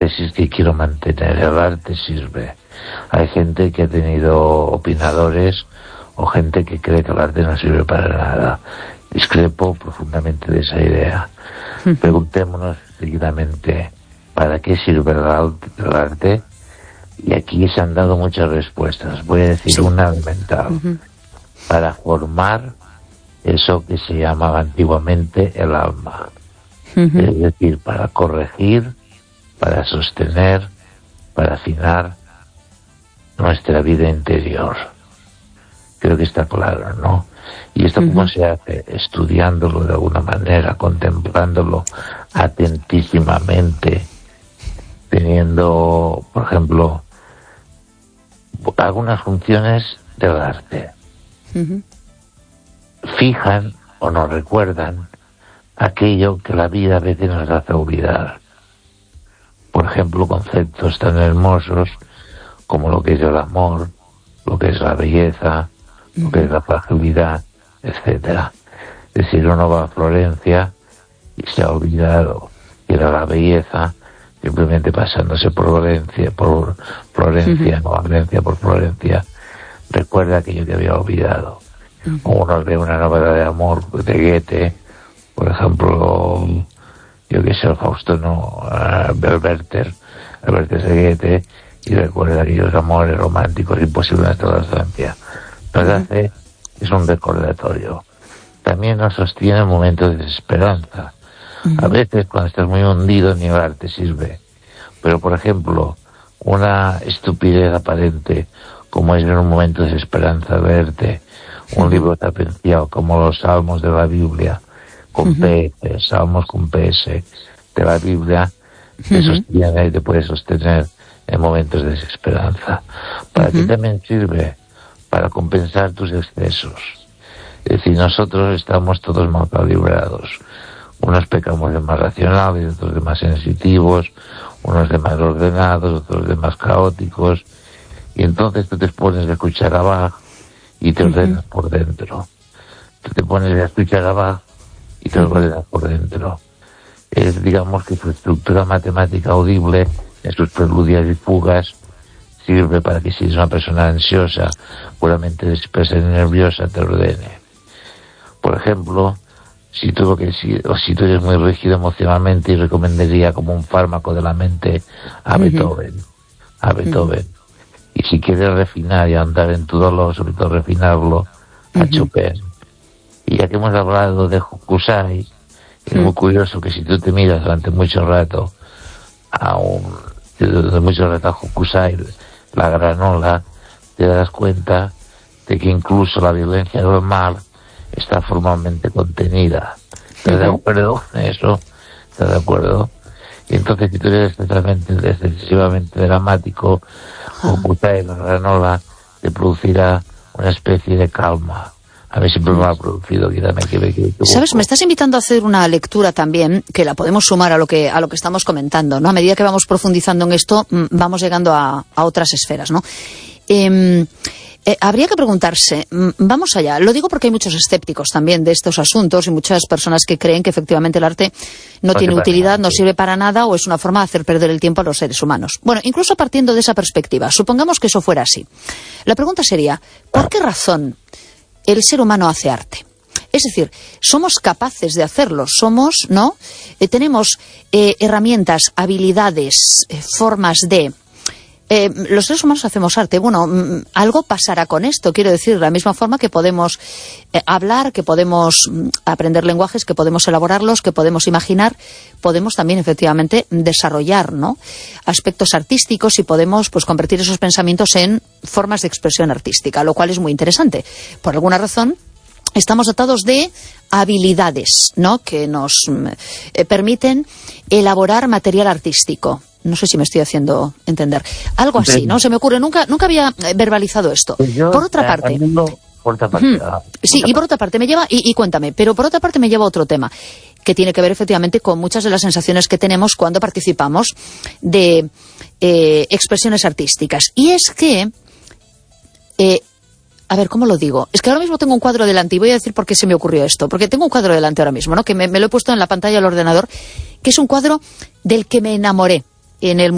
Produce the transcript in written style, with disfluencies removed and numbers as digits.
tesis que quiero mantener. El arte sirve. Hay gente que ha tenido opinadores o gente que cree que el arte no sirve para nada. Discrepo profundamente de esa idea. Preguntémonos seguidamente ¿para qué sirve el arte? Y aquí se han dado muchas respuestas. Voy a decir una elemental. Para formar eso que se llamaba antiguamente el alma. Es decir, para corregir, para sostener, para afinar nuestra vida interior. Creo que está claro, ¿no? ¿Y esto cómo se hace? Estudiándolo de alguna manera, contemplándolo atentísimamente, teniendo, por ejemplo, algunas funciones del arte. Fijan o nos recuerdan aquello que la vida a veces nos hace olvidar. Por ejemplo, conceptos tan hermosos como lo que es el amor, lo que es la belleza, lo que es la fragilidad, etcétera. Es decir, uno va a Florencia y se ha olvidado que era la belleza, simplemente pasándose por Florencia, no a Valencia, por Florencia, recuerda aquello que había olvidado. O uno ve una novela de amor de Goethe, por ejemplo, yo que sé, el Fausto Werther de Goethe, y recuerda aquellos amores románticos imposibles en toda la estancia. Nos hace, es un recordatorio. También nos sostiene en momentos de desesperanza. A veces cuando estás muy hundido ni el arte sirve. Pero por ejemplo, una estupidez aparente, como es en un momento de desesperanza verte un libro tapenciado como los salmos de la Biblia, con PS, salmos con PS de la Biblia, te sostiene y te puede sostener en momentos de desesperanza. Para ti también sirve para compensar tus excesos. Es decir, nosotros estamos todos mal calibrados. Unos pecamos de más racionales, otros de más sensitivos, unos de más ordenados, otros de más caóticos. Y entonces tú te pones a escuchar a Bach y te ordenas por dentro. Tú te pones a escuchar a Bach y te ordenas por dentro. Es, digamos, que su estructura matemática audible, en sus preludios y fugas, sirve para que si eres una persona ansiosa, puramente dispersa y nerviosa, te ordene. Por ejemplo, si tú eres muy rígido emocionalmente, y recomendaría como un fármaco de la mente a Beethoven. Y si quieres refinar y andar en tu dolor, sobre todo refinarlo, a Chopin. Y ya que hemos hablado de Hokusai, es muy curioso que si tú te miras durante mucho rato a Hokusai, la granola, te das cuenta de que incluso la violencia del mal está formalmente contenida. ¿Estás de acuerdo en eso? ¿Estás de acuerdo? Y entonces, si tú eres excesivamente dramático, Hokusai, la granola, te producirá una especie de calma. A mí siempre me ha producido, quítame que ¿Sabes? Me estás invitando a hacer una lectura también, que la podemos sumar a lo que estamos comentando, ¿no? A medida que vamos profundizando en esto, vamos llegando a otras esferas, ¿no? Habría que preguntarse, vamos allá, lo digo porque hay muchos escépticos también de estos asuntos y muchas personas que creen que efectivamente el arte no tiene utilidad, no sirve para nada o es una forma de hacer perder el tiempo a los seres humanos. Bueno, incluso partiendo de esa perspectiva, supongamos que eso fuera así. La pregunta sería, ¿por qué razón el ser humano hace arte? Es decir, somos capaces de hacerlo, ¿no? Tenemos herramientas, habilidades, formas de... los seres humanos hacemos arte. Bueno, algo pasará con esto, quiero decir, de la misma forma que podemos hablar, que podemos aprender lenguajes, que podemos elaborarlos, que podemos imaginar, podemos también efectivamente desarrollar, ¿no?, aspectos artísticos y podemos pues convertir esos pensamientos en formas de expresión artística, lo cual es muy interesante. Por alguna razón estamos dotados de habilidades, ¿no?, que nos permiten elaborar material artístico. No sé si me estoy haciendo entender. Algo así, ¿no? Se me ocurre. Nunca había verbalizado esto. Por otra parte... Sí, y por otra parte me lleva... Y cuéntame, pero por otra parte me lleva a otro tema, que tiene que ver efectivamente con muchas de las sensaciones que tenemos cuando participamos de expresiones artísticas. Y es que... a ver, ¿cómo lo digo? Es que ahora mismo tengo un cuadro delante y voy a decir por qué se me ocurrió esto. Porque tengo un cuadro delante ahora mismo, ¿no?, que me lo he puesto en la pantalla del ordenador, que es un cuadro del que me enamoré en el